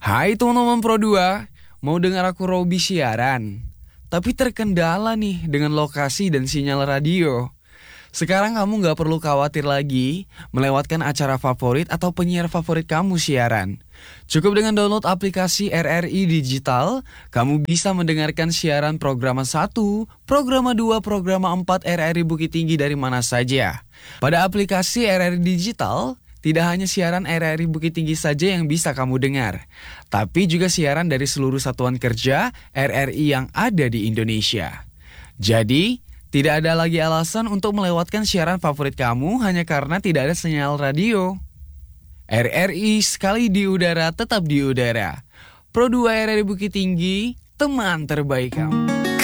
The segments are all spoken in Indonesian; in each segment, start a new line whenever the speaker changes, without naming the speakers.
Hai teman-teman Pro 2, mau dengar aku Robby siaran? Tapi terkendala nih dengan lokasi dan sinyal radio. Sekarang kamu gak perlu khawatir lagi melewatkan acara favorit atau penyiar favorit kamu siaran. Cukup dengan download aplikasi RRI Digital, kamu bisa mendengarkan siaran Programa 1, Programa 2, Programa 4 RRI Bukit Tinggi dari mana saja. Pada aplikasi RRI Digital, tidak hanya siaran RRI Bukit Tinggi saja yang bisa kamu dengar, tapi juga siaran dari seluruh satuan kerja RRI yang ada di Indonesia. Jadi, tidak ada lagi alasan untuk melewatkan siaran favorit kamu hanya karena tidak ada sinyal radio. RRI sekali di udara tetap di udara. Pro 2 RRI Bukit Tinggi, teman terbaik kamu.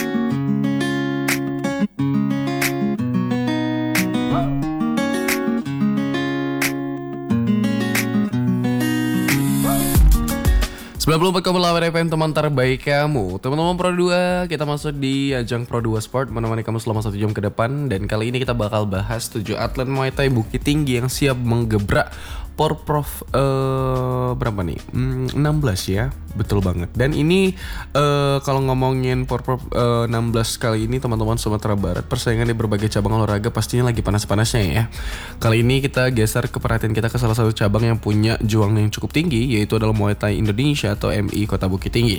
FM teman terbaik kamu. Teman-teman Pro 2, kita masuk di ajang Pro 2 Sport menemani kamu selama 1 jam ke depan. Dan kali ini kita bakal bahas 7 atlet Muay Thai Bukit Tinggi yang siap menggebrak Porprov berapa nih? 16 ya, betul banget. Dan ini kalau ngomongin Porprov 16 kali ini teman-teman Sumatera Barat, persaingan di berbagai cabang olahraga pastinya lagi panas-panasnya ya. Kali ini kita geser ke perhatian kita ke salah satu cabang yang punya juang yang cukup tinggi, yaitu adalah Muay Thai Indonesia atau MI Kota Bukit Tinggi.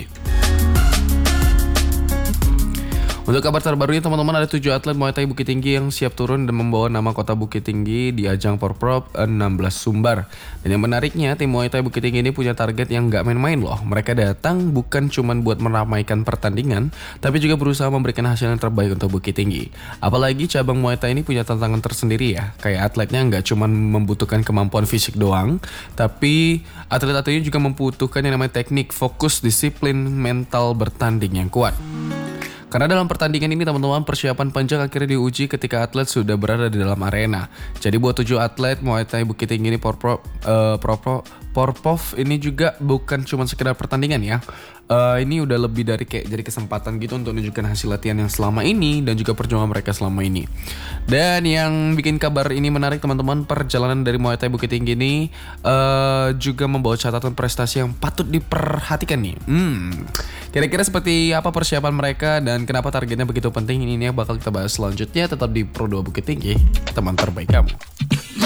Untuk kabar terbarunya teman-teman, ada 7 atlet Muay Thai Bukit Tinggi yang siap turun dan membawa nama Kota Bukit Tinggi di ajang Porprov 16 Sumbar. Dan yang menariknya, tim Muay Thai Bukit Tinggi ini punya target yang gak main-main loh. Mereka datang bukan cuma buat meramaikan pertandingan, tapi juga berusaha memberikan hasil yang terbaik untuk Bukit Tinggi. Apalagi cabang Muay Thai ini punya tantangan tersendiri ya. Kayak atletnya gak cuma membutuhkan kemampuan fisik doang, tapi atlet-atletnya juga membutuhkan yang namanya teknik, fokus, disiplin, mental bertanding yang kuat. Karena dalam pertandingan ini teman-teman, persiapan panjang akhirnya diuji ketika atlet sudah berada di dalam arena. Jadi buat 7 atlet Muay Thai Bukit Tinggi ini Porprov ini juga bukan cuma sekedar pertandingan ya. Ini udah lebih dari kayak jadi kesempatan gitu untuk menunjukkan hasil latihan yang selama ini dan juga perjuangan mereka selama ini. Dan yang bikin kabar ini menarik teman-teman, perjalanan dari Muay Thai Bukit Tinggi ini juga membawa catatan prestasi yang patut diperhatikan nih. Kira-kira seperti apa persiapan mereka dan kenapa targetnya begitu penting, ini yang bakal kita bahas selanjutnya. Tetap di Pro 2 Bukit Tinggi, teman terbaik kamu.